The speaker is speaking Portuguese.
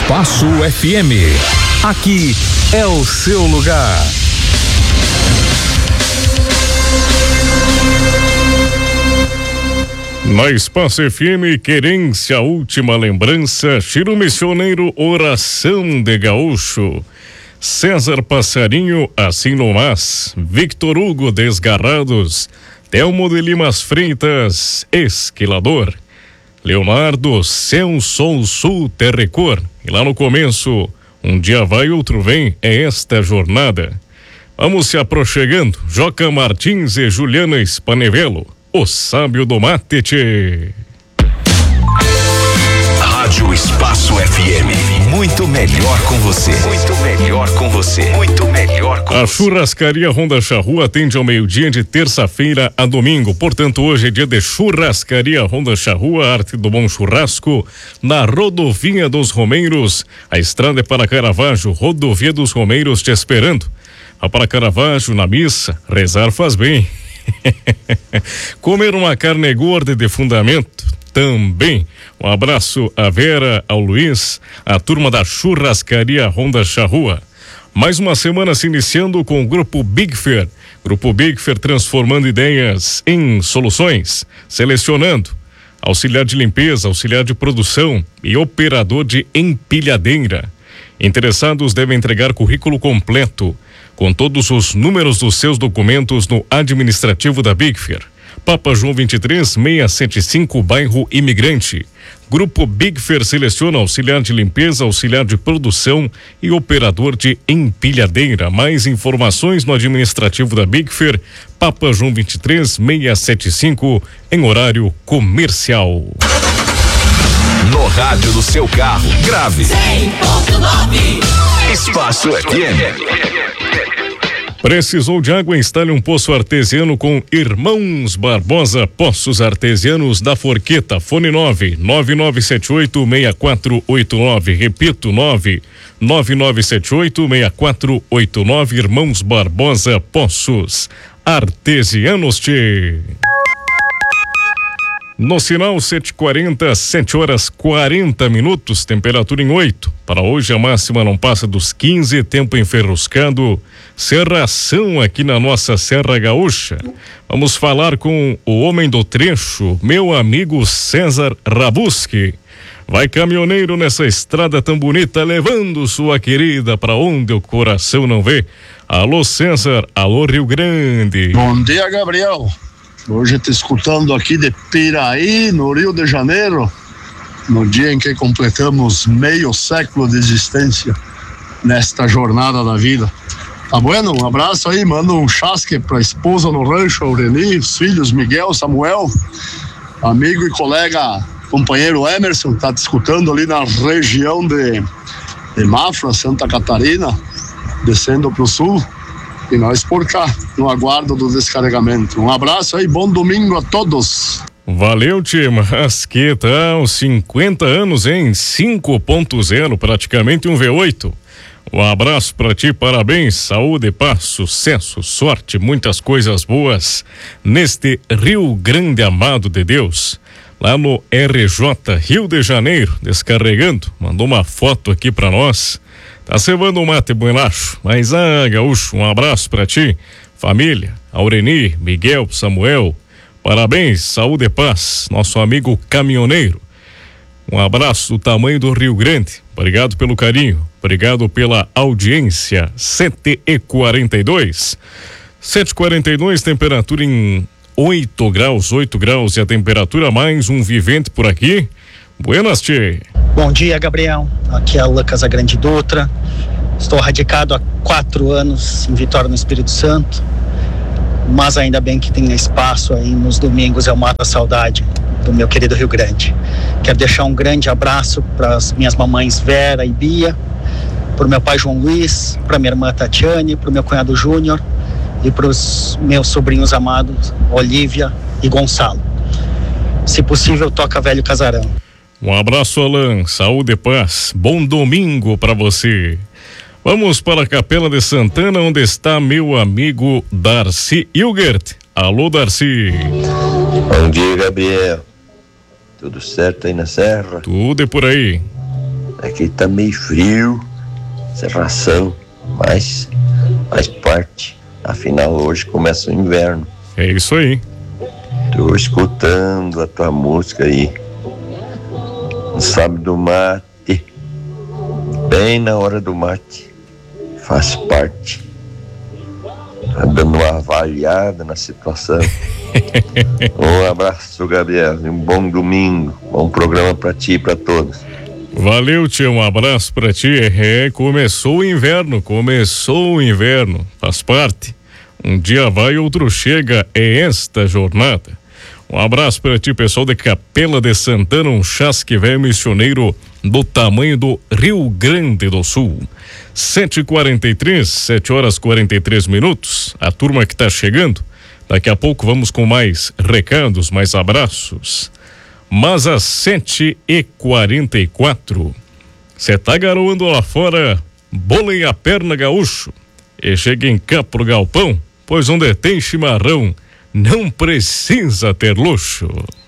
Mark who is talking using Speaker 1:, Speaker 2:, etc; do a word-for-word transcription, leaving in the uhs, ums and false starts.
Speaker 1: Espaço F M. Aqui é o seu lugar.
Speaker 2: Na Espaço F M, querência, última lembrança, Chiro Missioneiro, oração de gaúcho. César Passarinho, assim no mas, Victor Hugo, Desgarrados, Telmo de Limas Freitas, Esquilador, Leonardo, Céu, Sol, Sul, Terrecor, e lá no começo, um dia vai, outro vem, é esta jornada. Vamos se aproximando, Joca Martins e Juliana Spanevelo, o sábio do mate, tchê.
Speaker 1: Rádio Espaço F M, muito melhor com você. Muito melhor com você. Muito melhor com
Speaker 2: a
Speaker 1: você.
Speaker 2: A churrascaria Ronda Charrua atende ao meio-dia de terça-feira a domingo. Portanto, hoje é dia de churrascaria Ronda Charrua, arte do bom churrasco, na Rodovia dos Romeiros. A estrada é para Caravaggio, Rodovia dos Romeiros te esperando. A para Caravaggio, na missa, rezar faz bem. Comer uma carne gorda de fundamento também. Um abraço a Vera, ao Luiz, a turma da churrascaria Ronda Charrua. Mais uma semana se iniciando com o Grupo Big Fair. Grupo Big Fair transformando ideias em soluções, selecionando auxiliar de limpeza, auxiliar de produção e operador de empilhadeira. Interessados devem entregar currículo completo com todos os números dos seus documentos no administrativo da Big Fair. Papa João vinte e três, seiscentos e setenta e cinco, bairro Imigrante. Grupo Big Fair seleciona auxiliar de limpeza, auxiliar de produção e operador de empilhadeira. Mais informações no administrativo da Big Fair, Papa João vinte e três, seiscentos e setenta e cinco, em horário comercial.
Speaker 1: No rádio do seu carro, grave cem ponto nove. Espaço F M.
Speaker 2: Precisou de água? Instale um poço artesiano com Irmãos Barbosa, Poços Artesianos da Forqueta. Fone nove nove nove sete oito seis quatro oito nove. Repito, nove nove nove sete oito seis quatro oito nove. Irmãos Barbosa, Poços Artesianos. Tchê. No sinal sete e quarenta, sete horas quarenta minutos, temperatura em oito. Para hoje a máxima não passa dos quinze, tempo enferruscado, serração aqui na nossa Serra Gaúcha. Vamos falar com o homem do trecho, meu amigo César Rabuski. Vai caminhoneiro nessa estrada tão bonita, levando sua querida para onde o coração não vê. Alô César, alô Rio Grande.
Speaker 3: Bom dia, Gabriel. Hoje te escutando aqui de Piraí, no Rio de Janeiro, no dia em que completamos meio século de existência nesta jornada da vida. Tá bueno? Um abraço aí, manda um chasque pra esposa no rancho, Aureli, os filhos Miguel, Samuel, amigo e colega, companheiro Emerson, tá te escutando ali na região de, de Mafra, Santa Catarina, descendo pro sul. E nós por cá, no aguardo do descarregamento. Um abraço aí, bom domingo a todos.
Speaker 2: Valeu, tio, mas que tal? cinquenta anos, hein? cinco ponto zero, praticamente um V oito. Um abraço pra ti, parabéns, saúde, paz, sucesso, sorte, muitas coisas boas neste Rio Grande amado de Deus. Lá no R J, Rio de Janeiro, descarregando, mandou uma foto aqui pra nós. Tá cevando um mate, buenacho. Mas, ah, gaúcho, um abraço pra ti, família, Aureni, Miguel, Samuel. Parabéns, saúde e paz, nosso amigo caminhoneiro. Um abraço do tamanho do Rio Grande. Obrigado pelo carinho, obrigado pela audiência. sete e quarenta e dois. sete e quarenta e dois, temperatura em oito graus, oito graus e a temperatura mais um vivente por aqui. Buenas, tchê.
Speaker 4: Bom dia, Gabriel. Aqui é o Lucas Agrande Dutra. Estou radicado há quatro anos em Vitória, no Espírito Santo. Mas ainda bem que tem espaço aí nos domingos. Eu mato a saudade do meu querido Rio Grande. Quero deixar um grande abraço para as minhas mamães Vera e Bia, para o meu pai João Luiz, para minha irmã Tatiane, para o meu cunhado Júnior e para os meus sobrinhos amados Olívia e Gonçalo. Se possível, toca Velho Casarão.
Speaker 2: Um abraço, Alan, saúde e paz, bom domingo para você. Vamos para a Capela de Santana, onde está meu amigo Darcy Hilgert. Alô, Darcy.
Speaker 5: Bom dia, Gabriel. Tudo certo aí na serra?
Speaker 2: Tudo é por aí.
Speaker 5: Aqui tá meio frio, cerração, mas faz parte. Afinal, hoje começa o inverno.
Speaker 2: É isso aí.
Speaker 5: Tô escutando a tua música aí. Não sabe do mate. Bem na hora do mate. Faz parte. Tá dando uma avaliada na situação. Um abraço, Gabriel. Um bom domingo. Bom programa pra ti e pra todos.
Speaker 2: Valeu, tia, um abraço pra ti. É, começou o inverno, começou o inverno, faz parte. Um dia vai, outro chega, é esta jornada. Um abraço pra ti, pessoal de Capela de Santana, um chasque velho missioneiro do tamanho do Rio Grande do Sul. sete e quarenta e três, sete horas e quarenta e três minutos, a turma que tá chegando. Daqui a pouco vamos com mais recados, mais abraços. Mas às sete e quarenta e quatro, você tá garoando lá fora, bolem a perna, gaúcho, e cheguem cá pro galpão, pois onde tem chimarrão, não precisa ter luxo.